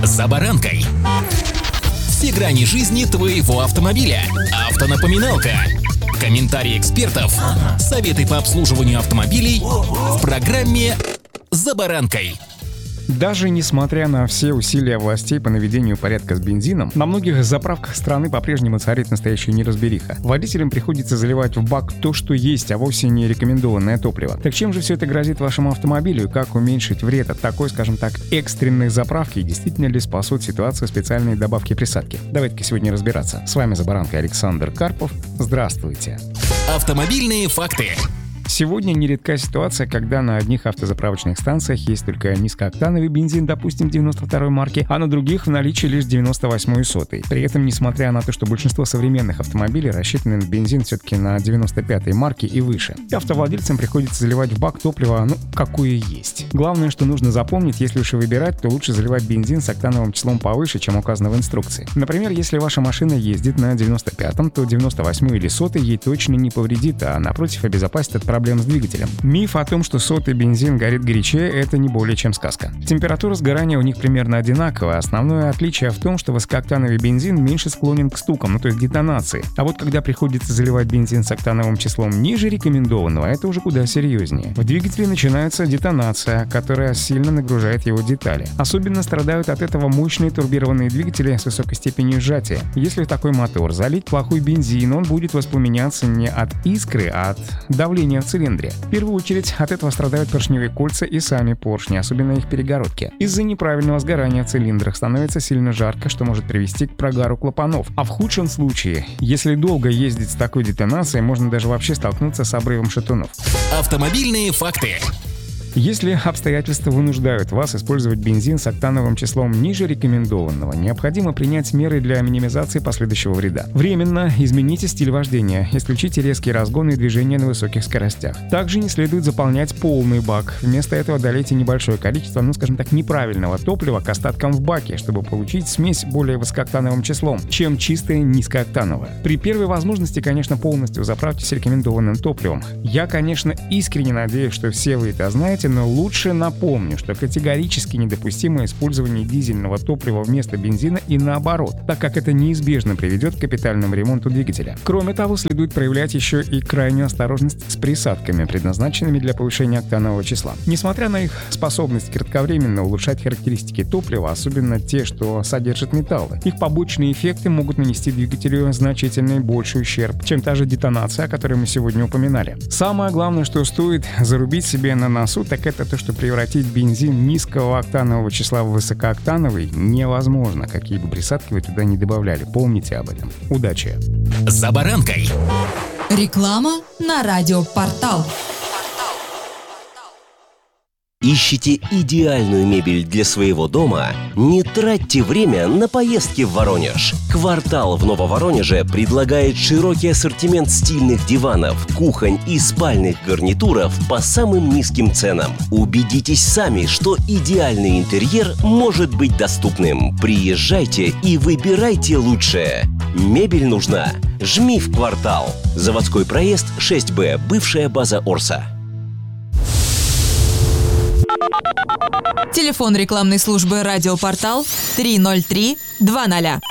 «За баранкой». Все грани жизни твоего автомобиля. Автонапоминалка. Комментарии экспертов. Советы по обслуживанию автомобилей в программе «За баранкой». Даже несмотря на все усилия властей по наведению порядка с бензином, на многих заправках страны по-прежнему царит настоящая неразбериха. Водителям приходится заливать в бак то, что есть, а вовсе не рекомендованное топливо. Так чем же все это грозит вашему автомобилю и как уменьшить вред от такой, скажем так, экстренной заправки? И действительно ли спасут ситуацию специальные добавки-присадки? Давайте-ка сегодня разбираться. С вами «За баранкой» Александр Карпов. Здравствуйте. Автомобильные факты. Сегодня нередка ситуация, когда на одних автозаправочных станциях есть только низкооктановый бензин, допустим, 92-й марки, а на других в наличии лишь 98-й и 100-й. При этом, несмотря на то, что большинство современных автомобилей рассчитаны на бензин все-таки на 95-й марки и выше, автовладельцам приходится заливать в бак топливо, какое есть. Главное, что нужно запомнить, если уж и выбирать, то лучше заливать бензин с октановым числом повыше, чем указано в инструкции. Например, если ваша машина ездит на 95-м, то 98-й или 100-й ей точно не повредит, а напротив обезопасит от проблем с двигателем. Миф о том, что 100-й бензин горит горячее, это не более чем сказка. Температура сгорания у них примерно одинаковая. Основное отличие в том, что высокооктановый бензин меньше склонен к стукам, то есть детонации. А вот когда приходится заливать бензин с октановым числом ниже рекомендованного, это уже куда серьезнее. В двигателе начинается детонация, которая сильно нагружает его детали. Особенно страдают от этого мощные турбированные двигатели с высокой степенью сжатия. Если в такой мотор залить плохой бензин, он будет воспламеняться не от искры, а от давления в цилиндре. В первую очередь от этого страдают поршневые кольца и сами поршни, особенно их перегородки. Из-за неправильного сгорания в цилиндрах становится сильно жарко, что может привести к прогару клапанов. А в худшем случае, если долго ездить с такой детонацией, можно даже вообще столкнуться с обрывом шатунов. Автомобильные факты. Если обстоятельства вынуждают вас использовать бензин с октановым числом ниже рекомендованного, необходимо принять меры для минимизации последующего вреда. Временно измените стиль вождения, исключите резкие разгоны и движения на высоких скоростях. Также не следует заполнять полный бак. Вместо этого долейте небольшое количество, скажем так, неправильного топлива к остаткам в баке, чтобы получить смесь более высокооктановым числом, чем чистое низкооктановое. При первой возможности, конечно, полностью заправьтесь рекомендованным топливом. Я, конечно, искренне надеюсь, что все вы это знаете, но лучше напомню, что категорически недопустимо использование дизельного топлива вместо бензина и наоборот, так как это неизбежно приведет к капитальному ремонту двигателя. Кроме того, следует проявлять еще и крайнюю осторожность с присадками, предназначенными для повышения октанового числа. Несмотря на их способность кратковременно улучшать характеристики топлива, особенно те, что содержат металлы, их побочные эффекты могут нанести двигателю значительно больший ущерб, чем та же детонация, о которой мы сегодня упоминали. Самое главное, что стоит зарубить себе на носу, так это то, что превратить бензин низкого октанового числа в высокооктановый невозможно, какие бы присадки вы туда не добавляли. Помните об этом. Удачи! «За баранкой». Реклама на радиопортал. Ищите идеальную мебель для своего дома? Не тратьте время на поездки в Воронеж. «Квартал» в Нововоронеже предлагает широкий ассортимент стильных диванов, кухонь и спальных гарнитуров по самым низким ценам. Убедитесь сами, что идеальный интерьер может быть доступным. Приезжайте и выбирайте лучшее. Мебель нужна? Жми в «Квартал». Заводской проезд 6Б, бывшая база Орса. Телефон рекламной службы «Радиопортал» 303 20.